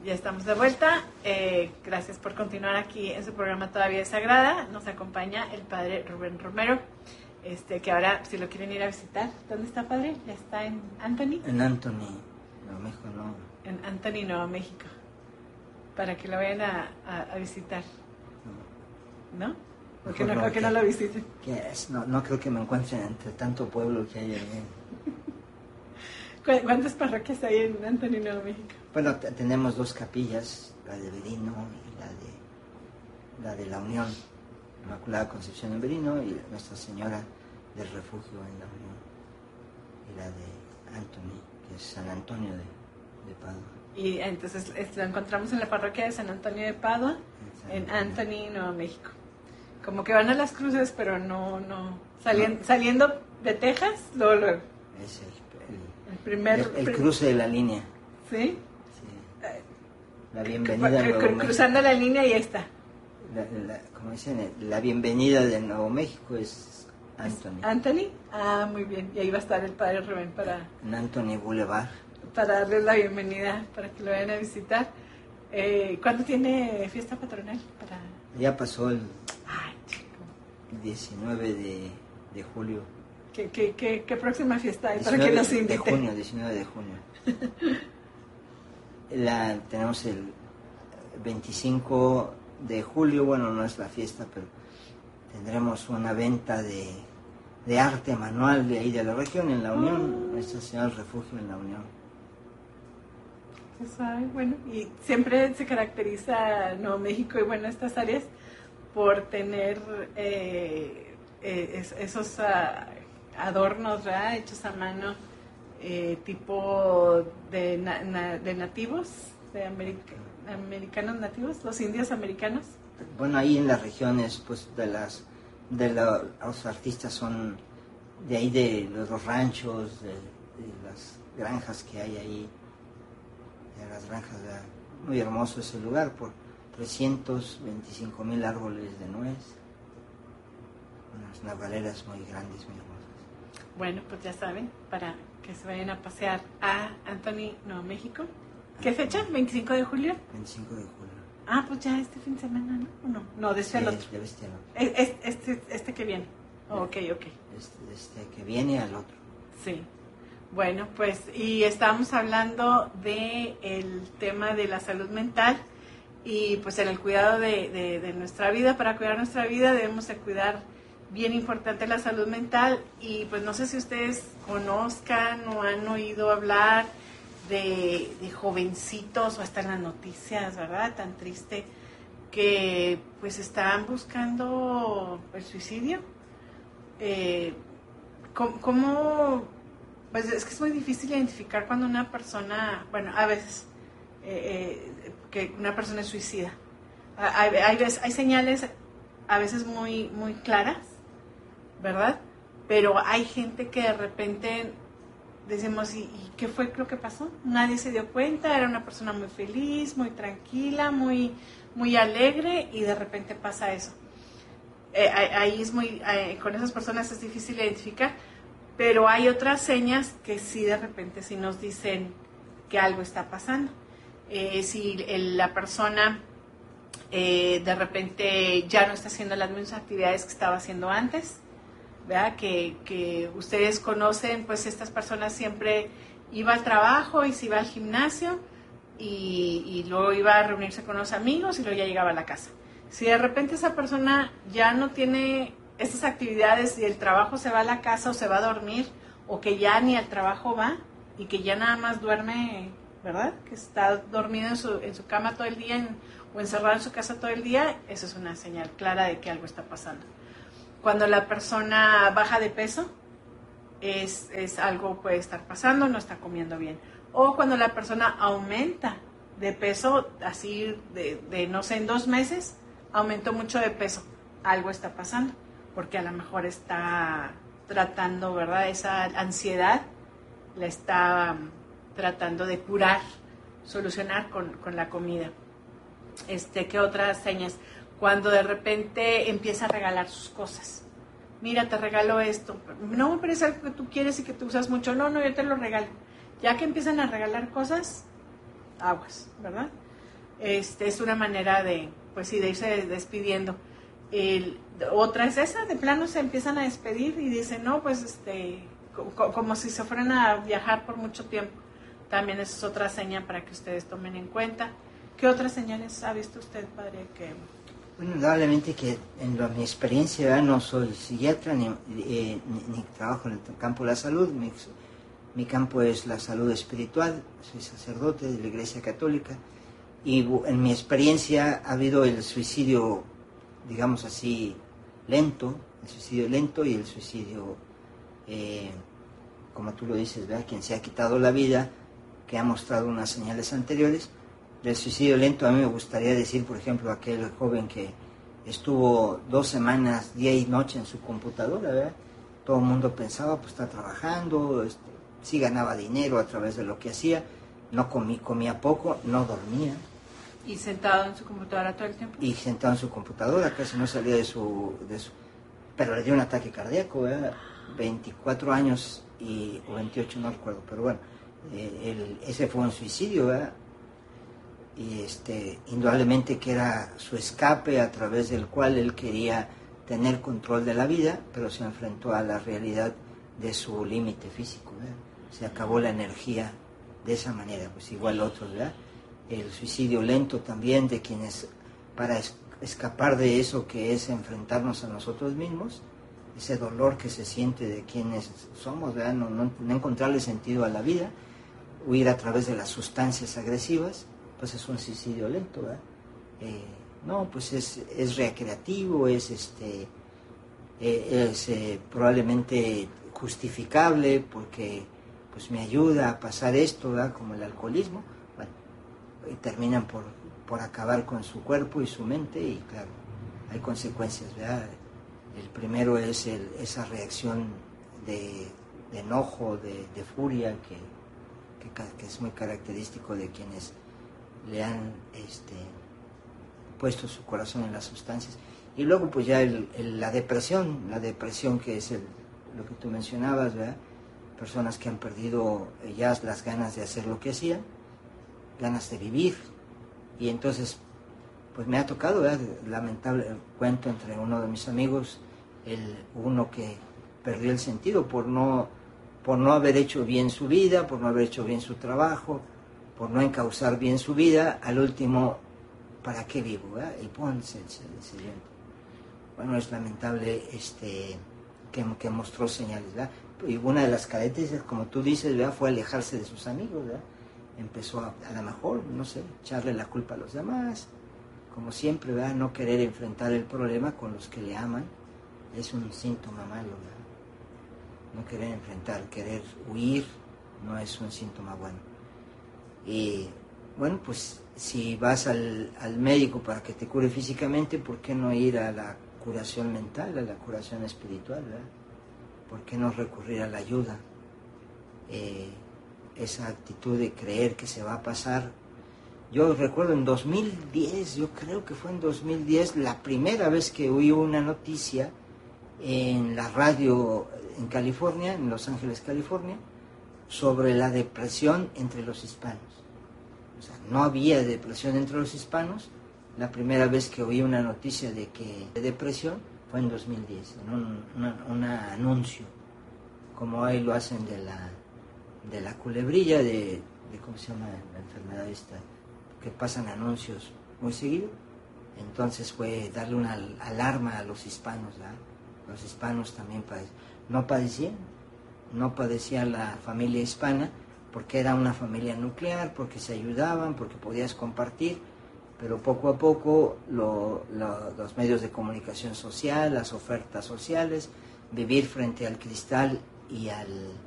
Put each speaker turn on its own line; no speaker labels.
Ya estamos de vuelta. Gracias por continuar aquí en su programa Todavía es Sagrada. Nos acompaña el padre Rubén Romero, que ahora, si lo quieren ir a visitar, ¿dónde está, padre? ¿Ya está en Anthony?
En Anthony, Nuevo México, no.
En Anthony, Nuevo México. Para que lo vayan a visitar. ¿No? ¿Por qué no lo visiten?
No creo que me encuentren entre tanto pueblo que hay allí.
¿Cuántas parroquias hay en Anthony, Nuevo México?
Bueno, tenemos 2 capillas, la de Berino y la de la Unión, Inmaculada Concepción en Berino, y Nuestra Señora del Refugio en la Unión, y la de Anthony, que es San Antonio de Padua.
Y entonces lo encontramos en la parroquia de San Antonio de Padua, en Anthony, Nuevo México. Como que van a las cruces, pero no. Saliendo de Texas, luego.
Es
el
cruce de la línea.
¿Sí?
Sí. La bienvenida a Nuevo México.
Cruzando la línea y ahí está.
Como dicen, la bienvenida de Nuevo México es Anthony.
¿Anthony? Ah, muy bien. Y ahí va a estar el padre Rubén
en Anthony Boulevard.
Para darles la bienvenida, para que lo vayan a visitar. ¿Cuándo tiene fiesta patronal?
Ya pasó el 19 de julio.
¿Qué próxima fiesta hay para que nos inviten?
19 de junio. Tenemos el 25 de julio, bueno, no es la fiesta, pero tendremos una venta de arte manual de ahí de la región, en la Unión, Nuestra Señora del Refugio en la Unión.
Bueno, y siempre se caracteriza Nuevo México y bueno, estas áreas por tener esos adornos, ¿verdad? Hechos a mano, tipo de nativos, de americanos nativos, los indios americanos.
Bueno, ahí en las regiones, pues los artistas son de ahí, de los ranchos, de las granjas que hay ahí, de las granjas, ¿verdad? Muy hermoso ese lugar, por 325,000 árboles de nuez, unas navaleras muy grandes, muy hermosas.
Bueno, pues ya saben, para que se vayan a pasear a Anthony, Nuevo México. ¿Qué fecha? ¿25 de julio?
25 de julio.
Ah, pues ya este fin de semana, ¿no? No, de este al otro.
De este al otro.
Este que viene. Ok.
Este que viene al otro.
Sí. Bueno, pues, y estábamos hablando del tema de la salud mental y pues en el cuidado de nuestra vida. Para cuidar nuestra vida debemos de cuidar bien importante la salud mental y pues no sé si ustedes conozcan o han oído hablar de jovencitos o hasta en las noticias, ¿verdad? Tan triste que pues están buscando el suicidio. ¿Cómo? Pues es que es muy difícil identificar cuando una persona, bueno, a veces que una persona es suicida. Hay señales a veces muy, muy claras, ¿verdad? Pero hay gente que de repente decimos, ¿y qué fue lo que pasó? Nadie se dio cuenta, era una persona muy feliz, muy tranquila, muy, muy alegre y de repente pasa eso. Ahí es con esas personas es difícil identificar, pero hay otras señas que sí de repente sí nos dicen que algo está pasando. Si la persona de repente ya no está haciendo las mismas actividades que estaba haciendo antes, ¿verdad? Que ustedes conocen, pues estas personas siempre iba al trabajo y se iba al gimnasio y luego iba a reunirse con los amigos y luego ya llegaba a la casa. Si de repente esa persona ya no tiene estas actividades y el trabajo se va a la casa o se va a dormir o que ya ni al trabajo va y que ya nada más duerme, ¿verdad? Que está dormido en su cama todo el día o encerrado en su casa todo el día, eso es una señal clara de que algo está pasando. Cuando la persona baja de peso, es algo puede estar pasando, no está comiendo bien. O cuando la persona aumenta de peso, así de no sé, en 2 meses, aumentó mucho de peso, algo está pasando, porque a lo mejor está tratando, ¿verdad? Esa ansiedad la está tratando de curar, solucionar con la comida. ¿Qué otras señas? Cuando de repente empieza a regalar sus cosas. Mira, te regalo esto. No, pero es algo que tú quieres y que tú usas mucho. No, yo te lo regalo. Ya que empiezan a regalar cosas, aguas, ¿verdad? Es una manera de, pues sí, de irse despidiendo. Otra es esa, de plano se empiezan a despedir y dicen, no, pues como si se fueran a viajar por mucho tiempo. También esa es otra seña para que ustedes tomen en cuenta. ¿Qué otras señales ha visto usted, padre?
Bueno, indudablemente que en mi experiencia, ¿verdad? No soy psiquiatra ni trabajo en el campo de la salud. Mi campo es la salud espiritual, soy sacerdote de la Iglesia Católica y en mi experiencia ha habido el suicidio, digamos así, lento, el suicidio lento y el suicidio, como tú lo dices, ¿verdad? Quien se ha quitado la vida, que ha mostrado unas señales anteriores. Del suicidio lento a mí me gustaría decir, por ejemplo, aquel joven que estuvo 2 semanas, día y noche en su computadora, ¿verdad? Todo el mundo pensaba, pues está trabajando, sí ganaba dinero a través de lo que hacía, no comía poco, no dormía.
¿Y sentado en su computadora todo el tiempo?
Y sentado en su computadora, casi no salía de su... Pero le dio un ataque cardíaco, ¿verdad? 24 años o 28, no recuerdo, pero bueno, ese fue un suicidio, ¿verdad? Y indudablemente que era su escape a través del cual él quería tener control de la vida, pero se enfrentó a la realidad de su límite físico, ¿verdad? Se acabó la energía de esa manera, pues igual otros, ¿verdad? El suicidio lento también de quienes, para escapar de eso que es enfrentarnos a nosotros mismos, ese dolor que se siente de quienes somos, ¿verdad? No encontrarle sentido a la vida, huir a través de las sustancias agresivas, pues es un suicidio lento, ¿verdad? No, pues es recreativo, es probablemente justificable porque pues me ayuda a pasar esto, ¿verdad? Como el alcoholismo. Bueno, y terminan por acabar con su cuerpo y su mente y claro, hay consecuencias, ¿verdad? El primero es esa reacción de enojo, de furia que es muy característico de quienes le han puesto su corazón en las sustancias. Y luego pues ya la depresión que es lo que tú mencionabas, ¿verdad? Personas que han perdido ya las ganas de hacer lo que hacían, ganas de vivir, y entonces pues me ha tocado, ¿verdad? Lamentable cuento entre uno de mis amigos, uno que perdió el sentido por no haber hecho bien su vida, por no haber hecho bien su trabajo, por no encauzar bien su vida, al último, ¿para qué vivo? ¿Verdad? Y ponse el siguiente. Bueno, es lamentable que mostró señales, ¿verdad? Y una de las características, como tú dices, ¿verdad? Fue alejarse de sus amigos, ¿verdad? Empezó a lo mejor, no sé, echarle la culpa a los demás, como siempre, ¿verdad? No querer enfrentar el problema con los que le aman, es un síntoma malo, ¿verdad? No querer enfrentar, querer huir, no es un síntoma bueno. Y bueno, pues si vas al médico para que te cure físicamente, ¿por qué no ir a la curación mental, a la curación espiritual, ¿verdad? ¿Por qué no recurrir a la ayuda? Esa actitud de creer que se va a pasar. Yo recuerdo en 2010, yo creo que fue en 2010, la primera vez que oí una noticia en la radio en California, en Los Ángeles, California, sobre la depresión entre los hispanos. O sea, no había depresión entre los hispanos. La primera vez que oí una noticia de depresión fue en 2010, en un anuncio, como hoy lo hacen de la culebrilla, de ¿cómo se llama la enfermedad esta? Que pasan anuncios muy seguido. Entonces fue darle una alarma a los hispanos, ¿verdad? Los hispanos también no padecían la familia hispana, porque era una familia nuclear, porque se ayudaban, porque podías compartir, pero poco a poco los medios de comunicación social, las ofertas sociales, vivir frente al cristal y al